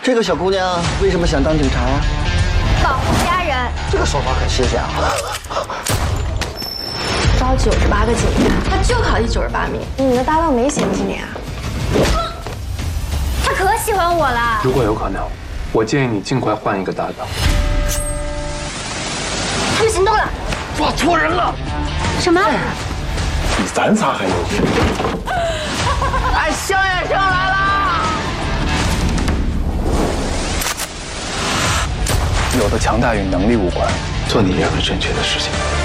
这个小姑娘为什么想当警察呀？ 保护家人。 这个说法很新鲜啊。 招98个警察，他就考第98名。你的搭档没嫌弃你啊？他可喜欢我了。 如果有可能，我建议你尽快换一个搭档。 他们行动了， 抓错人了。 什么？ 比咱仨还有趣。 哎，香烟生来了。 有的强大与能力无关，做你认为正确的事情。